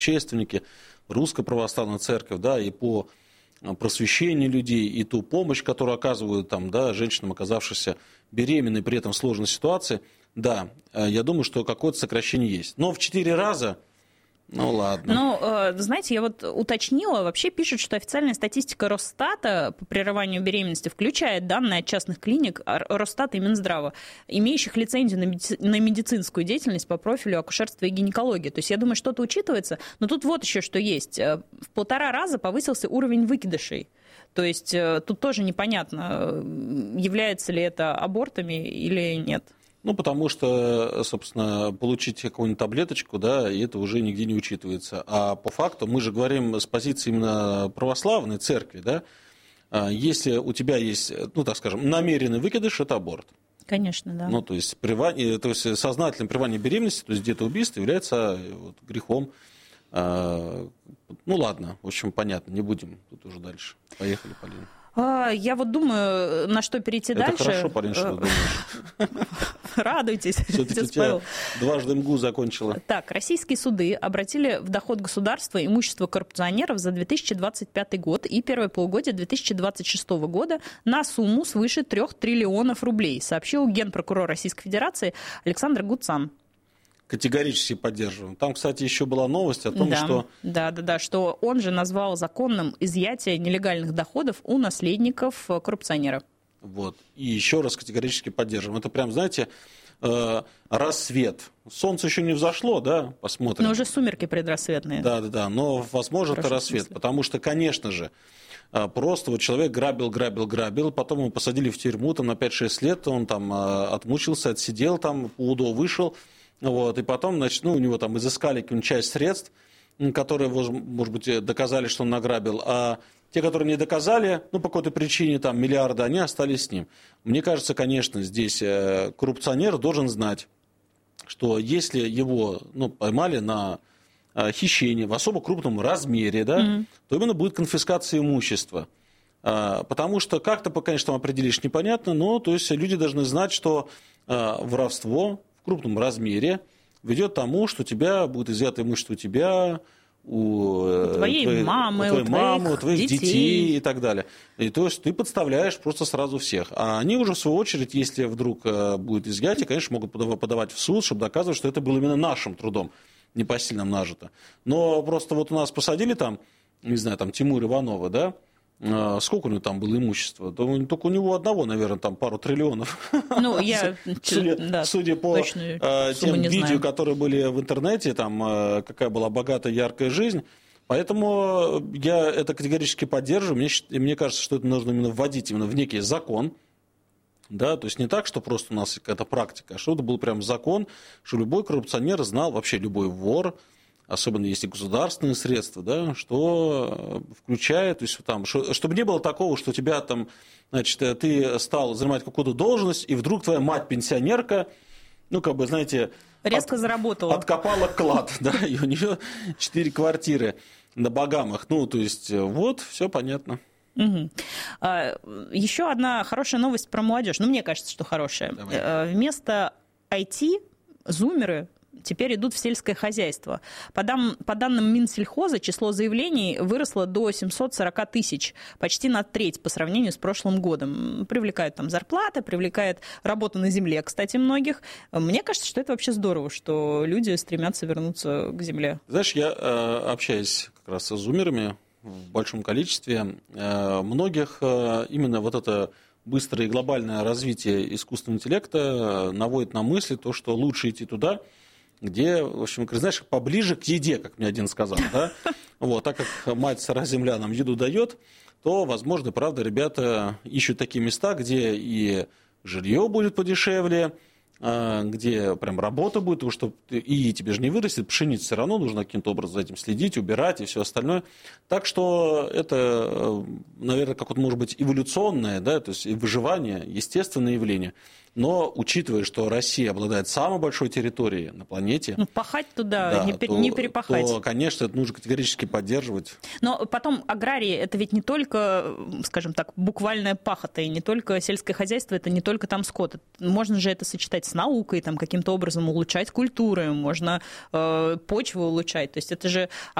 предшественники, Русская Православная Церковь, да, и по просвещению людей, и ту помощь, которую оказывают там, да, женщинам, оказавшимся беременной при этом в сложной ситуации, да, я думаю, что какое-то сокращение есть. Но в 4 раза... Ну, ладно. Ну, знаете, я вот уточнила, вообще пишут, что официальная статистика Росстата по прерыванию беременности включает данные от частных клиник Росстата и Минздрава, имеющих лицензию на медицинскую деятельность по профилю акушерства и гинекологии. То есть я думаю, что-то учитывается, но тут вот еще что есть. В 1,5 раза повысился уровень выкидышей. То есть тут тоже непонятно, является ли это абортами или нет. Ну, потому что, собственно, получить какую-нибудь таблеточку, да, и это уже нигде не учитывается. А по факту мы же говорим с позиции именно православной церкви, да, если у тебя есть, ну, так скажем, намеренный выкидыш, это аборт. Конечно, да. Ну, то есть сознательное прерывание беременности, то есть где-то убийство, является вот грехом. Ну, ладно, в общем, понятно, не будем тут уже дальше. Поехали, Полина. Я вот думаю, на что перейти это дальше. Это хорошо, Полина, что ты думаешь. Радуйтесь. Все-таки у тебя дважды МГУ закончила. Так, российские суды обратили в доход государства имущество коррупционеров за 2025 год и первое полугодие 2026 года на сумму свыше 3 триллионов рублей, сообщил генпрокурор Российской Федерации Александр Гуцан. Категорически поддерживаем. Там, кстати, еще была новость о том, что... Да, что он же назвал законным изъятие нелегальных доходов у наследников коррупционера. Вот. И еще раз категорически поддерживаем. Это прям, знаете, рассвет. Солнце еще не взошло, да, посмотрим. Но уже сумерки предрассветные. Да, но, возможно, это рассвет. Потому что, конечно же, просто вот человек грабил, потом его посадили в тюрьму там, на 5-6 лет, он там отмучился, отсидел, там, по УДО вышел. Вот, и потом, значит, у него там изыскали какую-нибудь часть средств, которые, может быть, доказали, что он награбил, а те, которые не доказали, по какой-то причине, там, миллиарды, они остались с ним. Мне кажется, конечно, здесь коррупционер должен знать, что если его поймали на хищение в особо крупном размере, да, то именно будет конфискация имущества. Потому что как-то, конечно, там определишь непонятно, но то есть люди должны знать, что воровство в крупном размере ведет к тому, что у тебя будет изъято имущество у тебя, у твоей мамы, у твоих детей и так далее. И то есть ты подставляешь просто сразу всех. А они уже, в свою очередь, если вдруг будет изъятие, конечно, могут подавать в суд, чтобы доказывать, что это было именно нашим трудом, непосильным нажито. Но просто вот у нас посадили там, не знаю, там Тимура Иванова, да, сколько у него там было имущества? Только у него одного, наверное, там пару триллионов. Судя по тем видео, которые были в интернете, там какая была богатая, яркая жизнь. Поэтому я это категорически поддерживаю. Мне кажется, что это нужно именно вводить именно в некий закон. Да, то есть не так, что просто у нас какая-то практика, а что это был прям закон, что любой коррупционер знал, вообще любой вор, особенно если государственные средства, да, что включает, то есть там, чтобы не было такого, что тебя там, значит, ты стал занимать какую-то должность, и вдруг твоя мать-пенсионерка, знаете, резко заработала. Откопала клад, да, и у нее 4 квартиры на Багамах, то есть вот, все понятно. Угу. Еще одна хорошая новость про молодежь, мне кажется, что хорошая. Давай. Вместо IT зумеры теперь идут в сельское хозяйство. По данным Минсельхоза, число заявлений выросло до 740 тысяч, почти на треть по сравнению с прошлым годом. Привлекают там зарплаты, привлекает работа на земле, кстати, многих. Мне кажется, что это вообще здорово, что люди стремятся вернуться к земле. Знаешь, я общаюсь как раз с зумерами в большом количестве. Многих именно вот это быстрое и глобальное развитие искусственного интеллекта наводит на мысли то, что лучше идти туда, где, в общем, знаешь, поближе к еде, как мне один сказал, да? Вот, так как мать сыра земля нам еду дает, то, возможно, правда, ребята ищут такие места, где и жилье будет подешевле, где прям работа будет, потому что и тебе же не вырастет, пшеница все равно нужно каким-то образом за этим следить, убирать и все остальное. Так что это, наверное, как вот может быть эволюционное, да, то есть выживание, естественное явление. Но, учитывая, что Россия обладает самой большой территорией на планете... Ну, пахать туда, не перепахать. То, конечно, это нужно категорически поддерживать. Но потом аграрии — это ведь не только, скажем так, буквальная пахота, и не только сельское хозяйство, это не только там скот. Можно же это сочетать с наукой, там, каким-то образом улучшать культуры, можно почву улучшать. То есть это же